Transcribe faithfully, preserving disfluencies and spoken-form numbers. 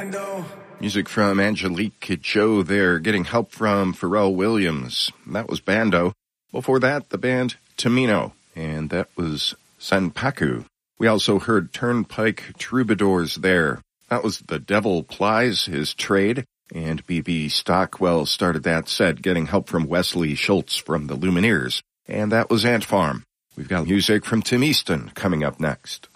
Music from Angelique Kidjo there, getting help from Pharrell Williams. That was Bando. Before that, the band Tamino, and that was Sanpaku. We also heard Turnpike Troubadours there. That was The Devil Plies His Trade, and B B Stockwell started that set, getting help from Wesley Schultz from the Lumineers. And that was Ant Farm. We've got music from Tim Easton coming up next.